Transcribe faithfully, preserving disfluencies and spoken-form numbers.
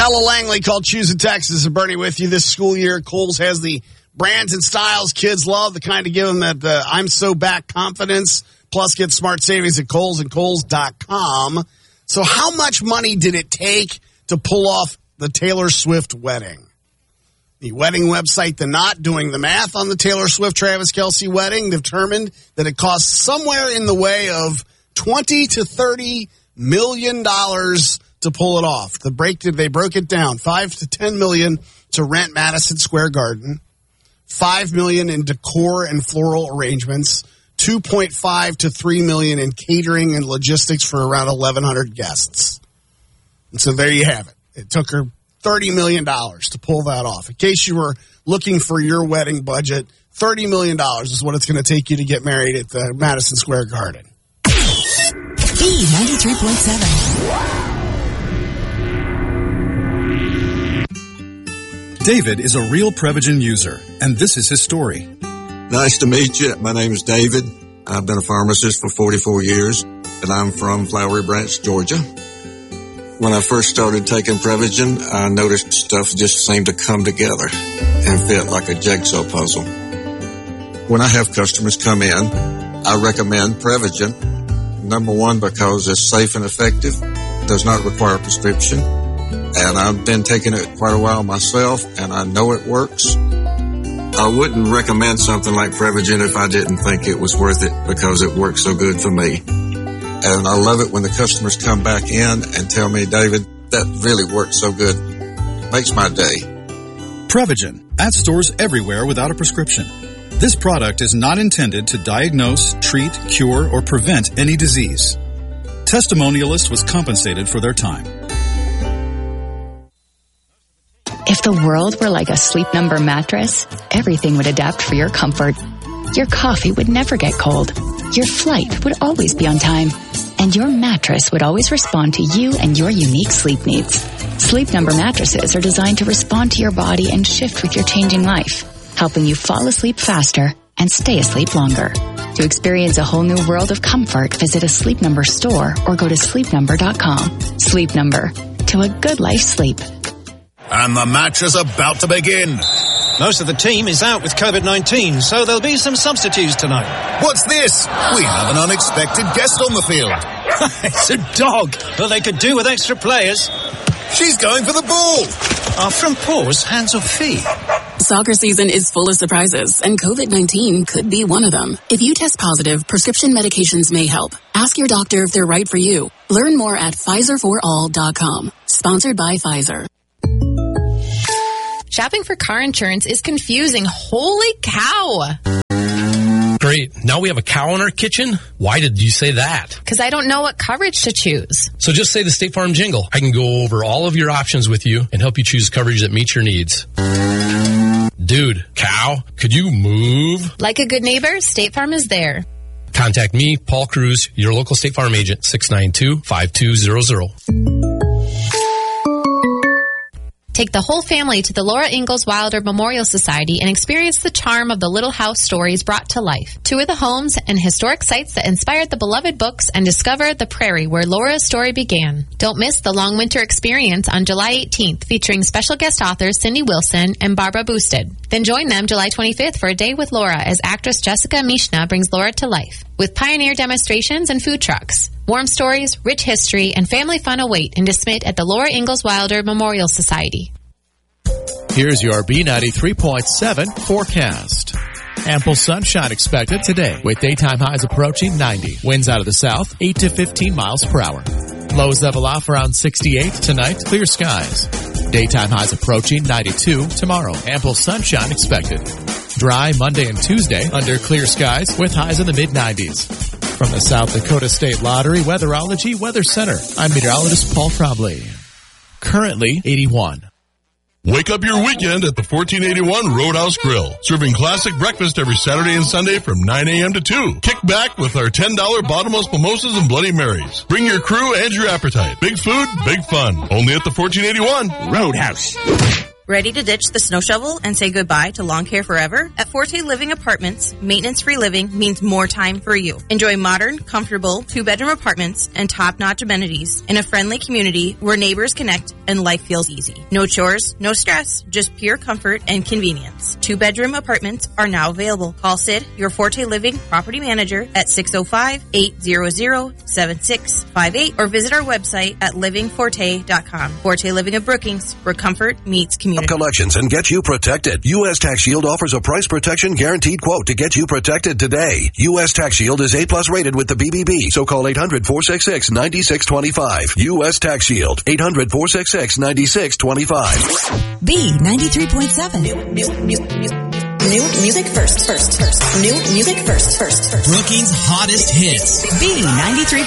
Ella Langley called Choose a Texas, and Bernie with you this school year. Kohl's has the brands and styles kids love, the kind to give them that uh, I'm so back confidence. Plus, get smart savings at Kohl's and Kohl's dot com. So how much money did it take to pull off the Taylor Swift wedding? The wedding website, The Knot, doing the math on the Taylor Swift-Travis Kelce wedding, determined that it cost somewhere in the way of twenty to thirty million dollars to pull it off. The break, they broke it down, five to ten million dollars to rent Madison Square Garden, five million dollars in decor and floral arrangements, two point five to three million dollars in catering and logistics for around eleven hundred guests. And so there you have it. It took her thirty million dollars to pull that off. In case you were looking for your wedding budget, thirty million dollars is what it's going to take you to get married at the Madison Square Garden. B ninety-three point seven. David is a real Prevagen user, and this is his story. Nice to meet you. My name is David. I've been a pharmacist for forty-four years, and I'm from Flowery Branch, Georgia. When I first started taking Prevagen, I noticed stuff just seemed to come together and fit like a jigsaw puzzle. When I have customers come in, I recommend Prevagen. Number one, because it's safe and effective, does not require a prescription, and I've been taking it quite a while myself, and I know it works. I wouldn't recommend something like Prevagen if I didn't think it was worth it because it works so good for me. And I love it when the customers come back in and tell me, David, that really worked so good. Makes my day. Prevagen, at stores everywhere without a prescription. This product is not intended to diagnose, treat, cure, or prevent any disease. Testimonialist was compensated for their time. If the world were like a Sleep Number mattress, everything would adapt for your comfort. Your coffee would never get cold. Your flight would always be on time. And your mattress would always respond to you and your unique sleep needs. Sleep Number mattresses are designed to respond to your body and shift with your changing life, helping you fall asleep faster and stay asleep longer. To experience a whole new world of comfort, visit a Sleep Number store or go to sleep number dot com. Sleep Number. To a good life sleep. And the match is about to begin. Most of the team is out with COVID nineteen, so there'll be some substitutes tonight. What's this? We have an unexpected guest on the field. It's a dog, but they could do with extra players. She's going for the ball. Our front paws, hands or feet. Soccer season is full of surprises, and COVID nineteen could be one of them. If you test positive, prescription medications may help. Ask your doctor if they're right for you. Learn more at Pfizer for all dot com. Sponsored by Pfizer. Shopping for car insurance is confusing. Holy cow. Great. Now we have a cow in our kitchen? Why did you say that? Because I don't know what coverage to choose. So just say the State Farm jingle. I can go over all of your options with you and help you choose coverage that meets your needs. Dude, cow, could you move? Like a good neighbor, State Farm is there. Contact me, Paul Cruz, your local State Farm agent, six nine two, five two zero zero. Take the whole family to the Laura Ingalls Wilder Memorial Society and experience the charm of the Little House stories brought to life. Tour the homes and historic sites that inspired the beloved books and discover the prairie where Laura's story began. Don't miss the Long Winter Experience on July eighteenth, featuring special guest authors Cindy Wilson and Barbara Boosted. Then join them July twenty-fifth for a day with Laura as actress Jessica Mishna brings Laura to life, with pioneer demonstrations and food trucks. Warm stories, rich history, and family fun await in DeSmet at the Laura Ingalls Wilder Memorial Society. Here's your B ninety-three point seven forecast. Ample sunshine expected today with daytime highs approaching ninety. Winds out of the south, eight to fifteen miles per hour. Lows level off around sixty-eight tonight, clear skies. Daytime highs approaching ninety-two tomorrow. Ample sunshine expected. Dry Monday and Tuesday under clear skies with highs in the mid nineties. From the South Dakota State Lottery Weatherology Weather Center, I'm meteorologist Paul Trombley. Currently eighty-one. Wake up your weekend at the fourteen eighty-one Roadhouse Grill, serving classic breakfast every Saturday and Sunday from nine a.m. to two. Kick back with our ten dollar bottomless mimosas and Bloody Marys. Bring your crew and your appetite. Big food, big fun. Only at the fourteen eighty-one Roadhouse. Ready to ditch the snow shovel and say goodbye to lawn care forever? At Forte Living Apartments, maintenance-free living means more time for you. Enjoy modern, comfortable, two-bedroom apartments and top-notch amenities in a friendly community where neighbors connect and life feels easy. No chores, no stress, just pure comfort and convenience. Two-bedroom apartments are now available. Call Sid, your Forte Living property manager, at six oh five, eight hundred, seven six five eight or visit our website at living forte dot com. Forte Living of Brookings, where comfort meets community. Collections and get you protected. U S Tax Shield offers a price protection guaranteed quote to get you protected today. U S Tax Shield is A plus rated with the B B B, so call eight hundred, four six six, nine six two five. U S Tax Shield, eight hundred, four six six, nine six two five. B ninety-three point seven. New, new, new, new. New music first, first, first. New music first, first, first. Brookings' hottest hits. B ninety-three